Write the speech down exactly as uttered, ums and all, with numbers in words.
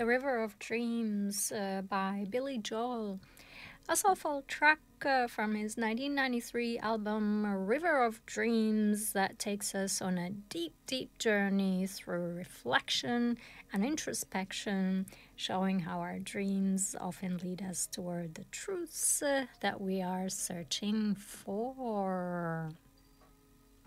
The River of Dreams uh, by Billy Joel, a soulful track uh, from his nineteen ninety-three album River of Dreams that takes us on a deep, deep journey through reflection and introspection, showing how our dreams often lead us toward the truths uh, that we are searching for.